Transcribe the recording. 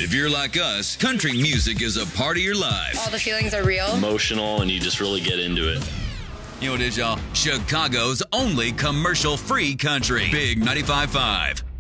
If you're like us, country music is a part of your life. All the feelings are real. Emotional, and you just really get into it. You know what it is, y'all? Chicago's only commercial-free country. Big 95.5.